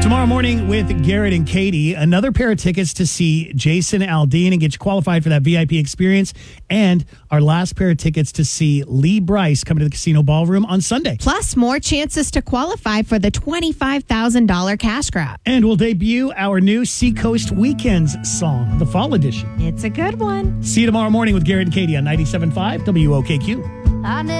Tomorrow morning with Garrett and Katie, another pair of tickets to see Jason Aldean and get you qualified for that VIP experience. And our last pair of tickets to see Lee Brice coming to the Casino Ballroom on Sunday. Plus, more chances to qualify for the $25,000 cash grab. And we'll debut our new Seacoast Weekends song, the Fall Edition. It's a good one. See you tomorrow morning with Garrett and Katie on 97.5 WOKQ.